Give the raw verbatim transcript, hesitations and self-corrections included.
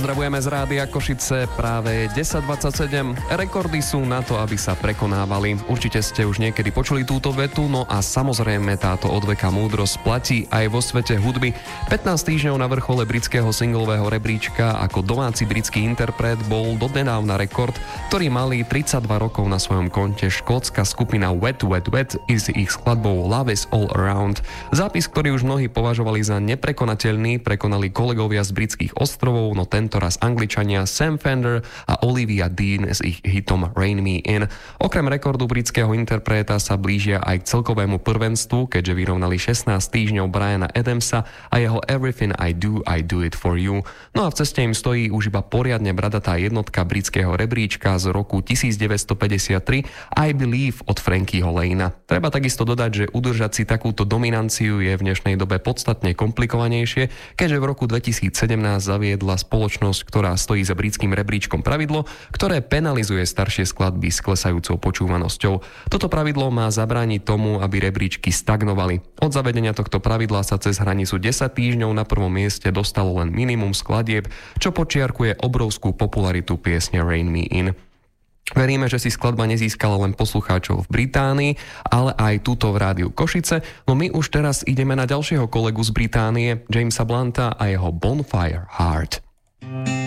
Pozdravujeme z Rádia Košice, práve desať dvadsaťsedem. Rekordy sú na to, aby sa prekonávali. Určite ste už niekedy počuli túto vetu, no a samozrejme táto odveká múdrosť platí aj vo svete hudby. pätnásť týždňov na vrchole britského singlového rebríčka ako domáci britský interpret bol dodnedávna rekord, ktorý mali tridsaťdva rokov na svojom konte škótska skupina Wet Wet Wet i s ich skladbou Love is All Around. Zápis, ktorý už mnohí považovali za neprekonateľný, prekonali kolegovia z britských ostrovov, no tento raz Angličania Sam Fender a Olivia Dean s ich hitom Rain Me In. Okrem rekordu britského interpreta sa blížia aj k celkovému prvenstvu, keďže vyrovnali šestnásť týždňov Briana Adamsa a jeho Everything I Do, I Do It For You. No a v ceste im stojí už iba poriadne bradatá jednotka britského rebríčka z roku devätnásťstopäťdesiattri I Believe od Frankyho Lanea. Treba takisto dodať, že udržať si takúto dominanciu je v dnešnej dobe podstatne komplikovanejšie, keďže v roku dvetisícsedemnásť zaviedla spoločnosť, ktorá stojí za britským rebríčkom, pravidlo, ktoré penalizuje staršie skladby s klesajúcou počúvanosťou. Toto pravidlo má zabrániť tomu, aby rebríčky stagnovali. Od zavedenia tohto pravidla sa cez hranicu desať týždňov na prvom mieste dostalo len minimum skladieb, čo počiarkuje obrovskú popularitu piesne Rain Me In. Veríme, že si skladba nezískala len poslucháčov v Británii, ale aj túto v Rádiu Košice. No my už teraz ideme na ďalšieho kolegu z Británie, Jamesa Blunta a jeho Bonfire Heart.